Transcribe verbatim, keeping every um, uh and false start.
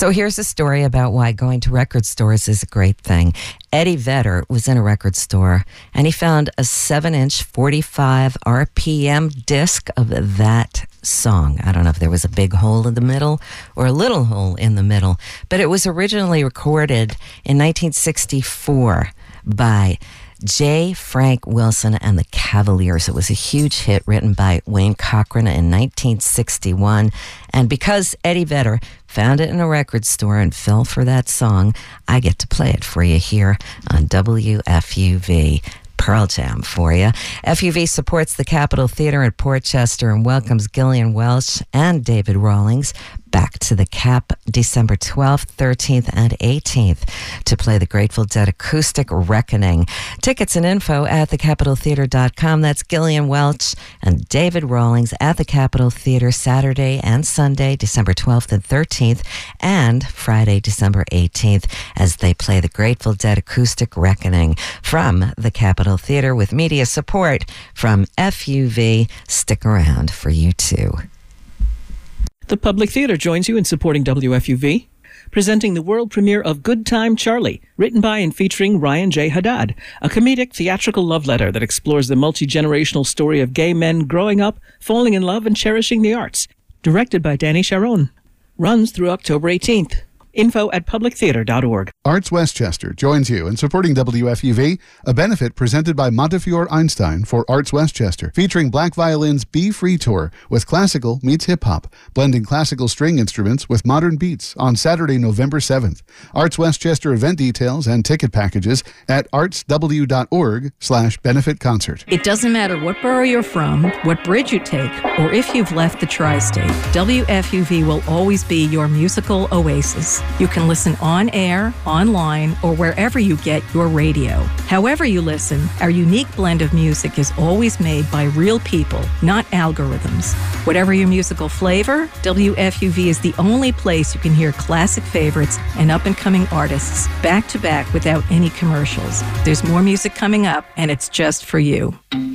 So here's a story about why going to record stores is a great thing. Eddie Vedder was in a record store and he found a seven-inch forty-five R P M disc of that song. I don't know if there was a big hole in the middle or a little hole in the middle, but it was originally recorded in nineteen sixty-four by J. Frank Wilson and the Cavaliers. It was a huge hit written by Wayne Cochran in nineteen sixty-one. And because Eddie Vedder found it in a record store and fell for that song, I get to play it for you here on W F U V. Pearl Jam for you. F U V supports the Capitol Theater at Port Chester and welcomes Gillian Welch and David Rawlings back to the Cap December twelfth, thirteenth, and eighteenth to play the Grateful Dead acoustic Reckoning. Tickets and info at the capitol theater dot com. That's Gillian Welch and David Rawlings at the Capitol Theater Saturday and Sunday, December twelfth and thirteenth, and Friday, December eighteenth, as they play the Grateful Dead acoustic Reckoning from the Capitol Theater with media support from F U V. Stick around for you too. The Public Theater joins you in supporting W F U V, presenting the world premiere of Good Time Charlie, written by and featuring Ryan J. Haddad, a comedic theatrical love letter that explores the multi-generational story of gay men growing up, falling in love, and cherishing the arts. Directed by Danny Sharon. Runs through October eighteenth. Info at public theater dot org. Arts Westchester joins you in supporting W F U V, a benefit presented by Montefiore Einstein for Arts Westchester, featuring Black Violin's Be Free Tour with classical meets hip-hop, blending classical string instruments with modern beats on Saturday, November seventh. Arts Westchester event details and ticket packages at artsw.org slash benefit concert. It doesn't matter what borough you're from, what bridge you take, or if you've left the tri-state, W F U V will always be your musical oasis. You can listen on air, online, or wherever you get your radio. However you listen, our unique blend of music is always made by real people, not algorithms. Whatever your musical flavor, W F U V is the only place you can hear classic favorites and up-and-coming artists back to back without any commercials. There's more music coming up, and it's just for you.